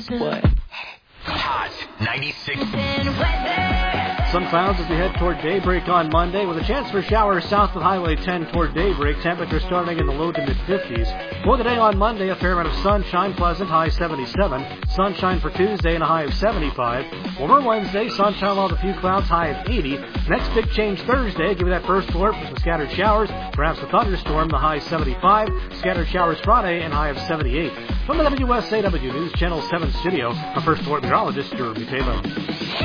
What? Hot 96. Some clouds as we head toward daybreak on Monday with a chance for showers south of Highway 10 toward daybreak. Temperature starting in the low to mid-50s. For the day on Monday, a fair amount of sunshine, pleasant, high 77. Sunshine for Tuesday and a high of 75. Over Wednesday, sunshine along with a few clouds, high of 80. Next big change Thursday, give you that first alert for some scattered showers, perhaps a thunderstorm, the high 75. Scattered showers Friday and high of 78. From the WSAW News Channel 7 studio, our first alert meteorologist, Jeremy Taylor.